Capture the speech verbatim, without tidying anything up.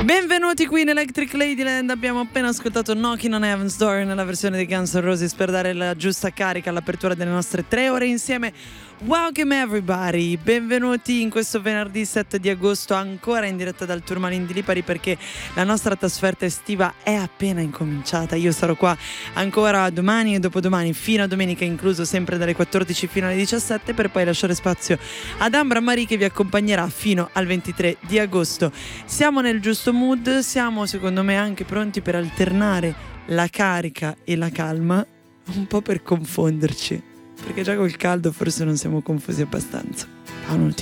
Benvenuti qui in Electric Ladyland. Abbiamo appena ascoltato Knocking on Heaven's Door nella versione di Guns N' Roses per dare la giusta carica all'apertura delle nostre tre ore insieme. Welcome everybody, benvenuti in questo venerdì sette di agosto ancora in diretta dal Tourmaline di Lipari, perché la nostra trasferta estiva è appena incominciata. Io sarò qua ancora domani e dopodomani fino a domenica incluso, sempre dalle quattordici fino alle diciassette, per poi lasciare spazio ad Ambra Marie che vi accompagnerà fino al ventitré di agosto. Siamo nel giusto mood, siamo secondo me anche pronti per alternare la carica e la calma, un po' per confonderci, perché già col caldo forse non siamo confusi abbastanza. Paolo,